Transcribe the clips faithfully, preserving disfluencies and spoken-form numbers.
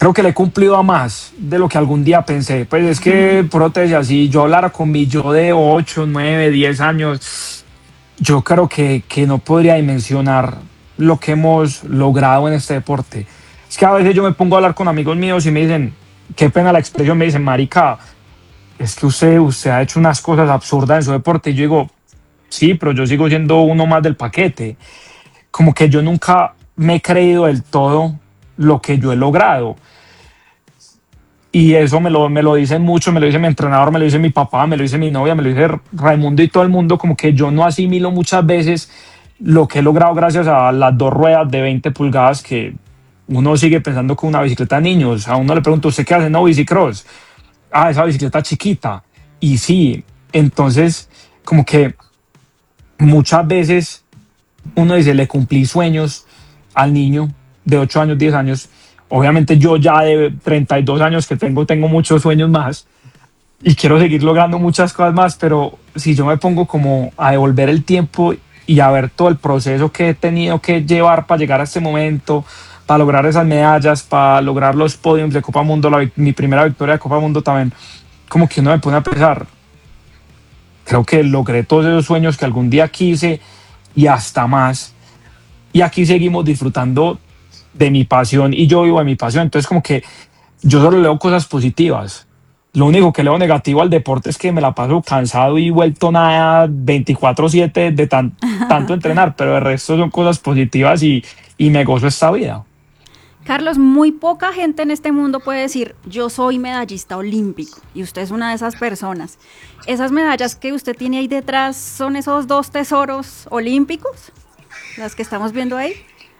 creo que le he cumplido a más de lo que algún día pensé. Pues es que, por te decía, si yo hablara con mi yo de ocho, nueve, diez años, yo creo que, que no podría dimensionar lo que hemos logrado en este deporte. Es que a veces yo me pongo a hablar con amigos míos y me dicen, qué pena la expresión, me dicen, marica, es que usted, usted ha hecho unas cosas absurdas en su deporte. Y yo digo, sí, pero yo sigo siendo uno más del paquete. Como que yo nunca me he creído del todo lo que yo he logrado. Y eso me lo, me lo dicen mucho, me lo dice mi entrenador, me lo dice mi papá, me lo dice mi novia, me lo dice Raimundo y todo el mundo, como que yo no asimilo muchas veces lo que he logrado gracias a las dos ruedas de veinte pulgadas que uno sigue pensando con una bicicleta de niños. A uno le pregunto, ¿usted qué hace? No, bicicross. Ah, esa bicicleta chiquita. Y sí, entonces como que muchas veces uno dice, le cumplí sueños al niño de ocho años, diez años. Obviamente yo ya de treinta y dos años que tengo, tengo muchos sueños más y quiero seguir logrando muchas cosas más, pero si yo me pongo como a devolver el tiempo y a ver todo el proceso que he tenido que llevar para llegar a este momento, para lograr esas medallas, para lograr los podiums de Copa Mundo, la, mi primera victoria de Copa Mundo también, como que uno me pone a pensar, creo que logré todos esos sueños que algún día quise y hasta más, y aquí seguimos disfrutando de mi pasión y yo vivo de mi pasión. Entonces como que yo solo leo cosas positivas. Lo único que leo negativo al deporte es que me la paso cansado y vuelto nada veinticuatro siete de tan, tanto entrenar, pero el resto son cosas positivas y, y me gozo esta vida. Carlos, muy poca gente en este mundo puede decir, yo soy medallista olímpico, y usted es una de esas personas. ¿Esas medallas que usted tiene ahí detrás son esos dos tesoros olímpicos, las que estamos viendo ahí?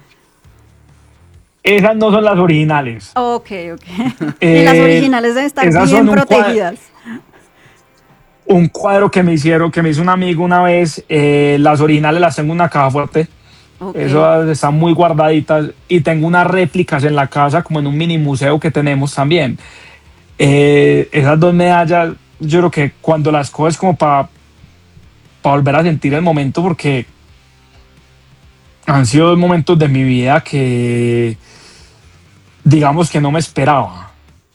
Esas no son las originales. Ok, ok. Eh, y las originales deben estar bien protegidas. Un, un cuadro que me hicieron, que me hizo un amigo una vez, eh, las originales las tengo en una caja fuerte. Okay. Esas están muy guardaditas y tengo unas réplicas en la casa, como en un mini museo que tenemos también. Eh, esas dos medallas, yo creo que cuando las coges como para pa volver a sentir el momento, porque han sido dos momentos de mi vida que digamos que no me esperaba.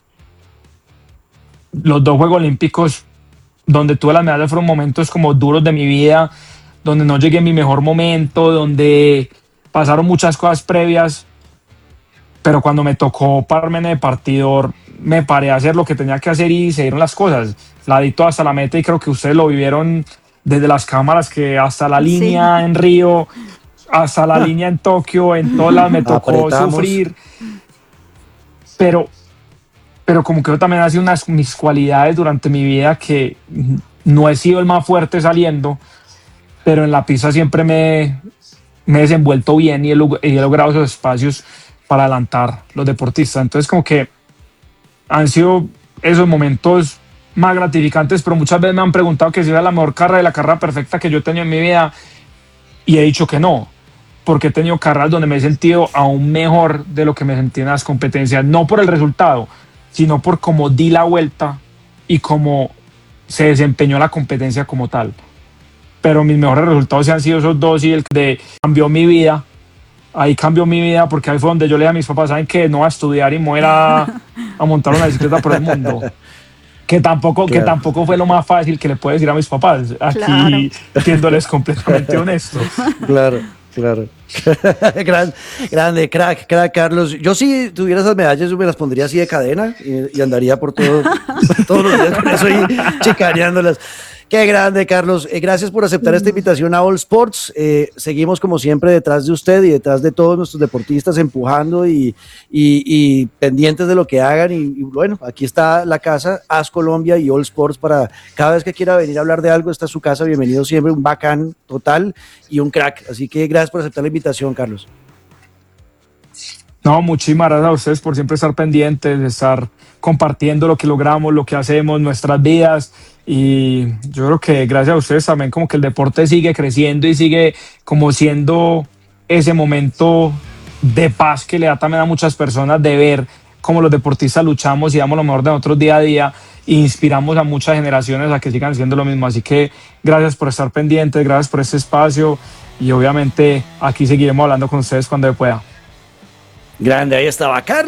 Los dos Juegos Olímpicos donde tuve las medallas fueron momentos como duros de mi vida, donde no llegué en mi mejor momento, donde pasaron muchas cosas previas, pero cuando me tocó pararme en el partidor, me paré a hacer lo que tenía que hacer y se dieron las cosas. La di toda hasta la meta y creo que ustedes lo vivieron desde las cámaras, que hasta la línea sí. En Río, hasta la línea en Tokio, en todas las me tocó Apretamos. sufrir. Pero, pero como que yo también ha sido unas mis cualidades durante mi vida, que no he sido el más fuerte saliendo, pero en la pista siempre me, me he desenvuelto bien y he, y he logrado esos espacios para adelantar los deportistas. Entonces como que han sido esos momentos más gratificantes, pero muchas veces me han preguntado que si era la mejor carrera de la carrera perfecta que yo he tenido en mi vida y he dicho que no, porque he tenido carreras donde me he sentido aún mejor de lo que me sentí en las competencias, no por el resultado, sino por cómo di la vuelta y cómo se desempeñó la competencia como tal. Pero mis mejores resultados sí han sido esos dos, y el de cambió mi vida. Ahí cambió mi vida, porque ahí fue donde yo le dije a mis papás, ¿saben qué? No voy a estudiar y me voy a, a montar una bicicleta por el mundo. Que tampoco, claro. que tampoco fue lo más fácil que le puedo decir a mis papás. Aquí, claro. siéndoles completamente honestos. Claro. Claro. Gran, grande, crack, crack, Carlos. Yo si tuviera esas medallas, me las pondría así de cadena y, y andaría por todo, todos los días con eso y chicaneándolas. Qué grande, Carlos. Eh, gracias por aceptar esta invitación a All Sports. Eh, seguimos como siempre detrás de usted y detrás de todos nuestros deportistas, empujando y, y, y pendientes de lo que hagan. Y, y bueno, aquí está la casa, AS Colombia y All Sports, para cada vez que quiera venir a hablar de algo, esta es su casa. Bienvenido siempre, un bacán total y un crack. Así que gracias por aceptar la invitación, Carlos. No, muchísimas gracias a ustedes por siempre estar pendientes, de estar compartiendo lo que logramos, lo que hacemos, nuestras vidas. Y yo creo que gracias a ustedes también como que el deporte sigue creciendo y sigue como siendo ese momento de paz que le da también a muchas personas, de ver cómo los deportistas luchamos y damos lo mejor de nosotros día a día e inspiramos a muchas generaciones a que sigan haciendo lo mismo. Así que gracias por estar pendientes, gracias por este espacio y obviamente aquí seguiremos hablando con ustedes cuando pueda. Grande, ahí estaba Carlos.